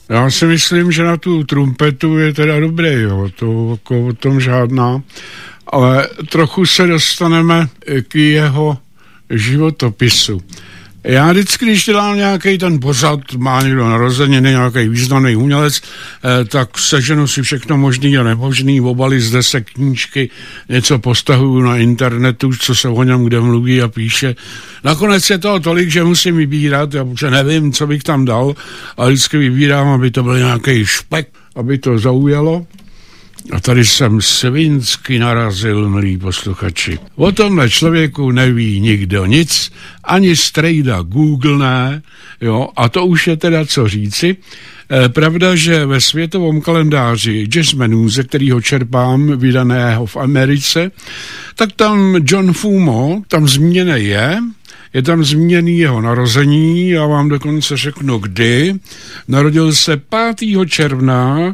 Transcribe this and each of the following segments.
Já si myslím, že na tu trumpetu je teda dobrý, jo, to jako o tom žádná, ale trochu se dostaneme k jeho životopisu. Já vždycky, když dělám nějaký ten pořad, má někdo narozeniny, nějaký významný umělec, tak seženu si všechno možný a nemožný, obaly z desek, knížky, něco postahuju na internetu, co se o něm kde mluví a píše. Nakonec je toho tolik, že musím vybírat, já protože nevím, co bych tam dal, ale vždycky vybírám, aby to byl nějaký špek, aby to zaujalo. A tady jsem svinsky narazil, milí posluchači. O tomhle člověku neví nikdo nic, ani strejda Google ne, jo, a to už je teda co říci. Pravda, že ve světovém kalendáři Jazzmanu, ze kterého čerpám, vydaného v Americe, tak tam John Fumo, tam zmíněný je tam zmíněný jeho narození, já vám dokonce řeknu kdy. Narodil se 5. června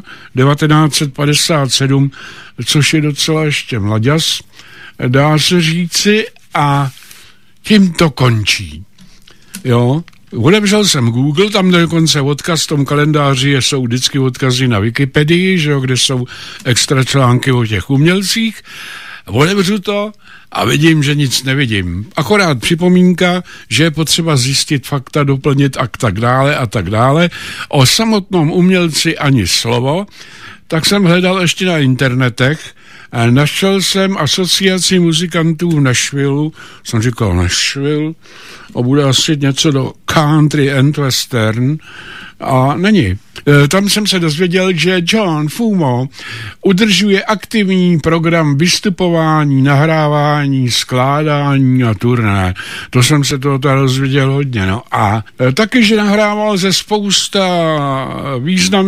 1957, což je docela ještě mlaďas, dá se říci, a tím to končí. Jo, odebřel jsem Google, tam dokonce odkaz v tom kalendáři jsou vždycky odkazy na Wikipedii, že jo, kde jsou extra články o těch umělcích. Odebřu to a vidím, že nic nevidím. Akorát připomínka, že je potřeba zjistit fakta, doplnit a tak dále. O samotnom umělci ani slovo. Tak jsem hledal ještě na internetech. Našel jsem asociaci muzikantů v Nashville. Jsem říkal Nashville. A bude asi něco do country and western. A není. Tam jsem se dozvěděl, že John Fumo udržuje aktivní program vystupování, nahrávání, skládání a turné. To jsem se toho dozvěděl hodně. No. A taky, že nahrával ze spousta významných